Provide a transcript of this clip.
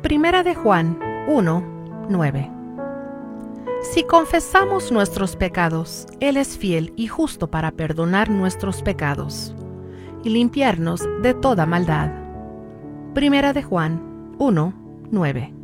Primera de Juan 1, 9. Si confesamos nuestros pecados, Él es fiel y justo para perdonar nuestros pecados y limpiarnos de toda maldad. Primera de Juan 1, 9.